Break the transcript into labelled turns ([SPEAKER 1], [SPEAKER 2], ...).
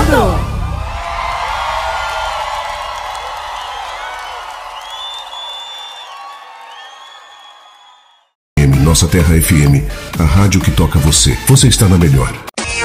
[SPEAKER 1] Combinado!
[SPEAKER 2] Nossa Terra FM, a rádio que toca você. Você está na melhor.